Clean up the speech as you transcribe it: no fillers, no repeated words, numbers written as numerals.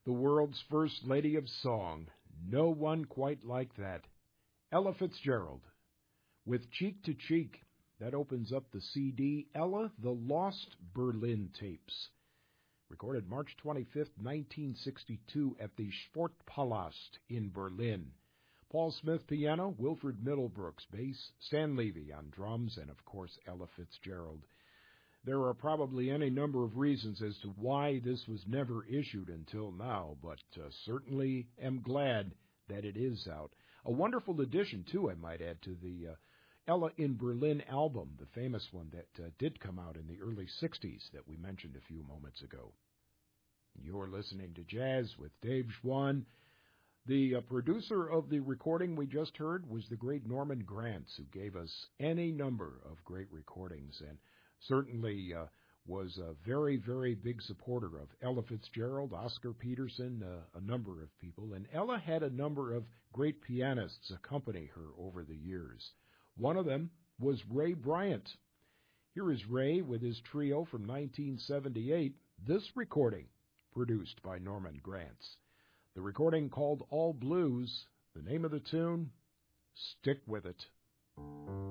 the world's first lady of song. No one quite like that. Ella Fitzgerald, with Cheek to Cheek. That opens up the CD, Ella, The Lost Berlin Tapes. Recorded March 25th, 1962 at the Sportpalast in Berlin. Paul Smith piano, Wilfred Middlebrooks bass, Stan Levy on drums, and of course Ella Fitzgerald. There are probably any number of reasons as to why this was never issued until now, but certainly am glad that it is out. A wonderful addition, too, I might add, to the Ella in Berlin album, the famous one that did come out in the early 60s that we mentioned a few moments ago. You're listening to Jazz with Dave Schwann. The producer of the recording we just heard was the great Norman Granz, who gave us any number of great recordings and certainly was a very, very big supporter of Ella Fitzgerald, Oscar Peterson, a number of people. And Ella had a number of great pianists accompany her over the years. One of them was Ray Bryant. Here is Ray with his trio from 1978, this recording produced by Norman Granz. The recording called All Blues. The name of the tune, Stick With It.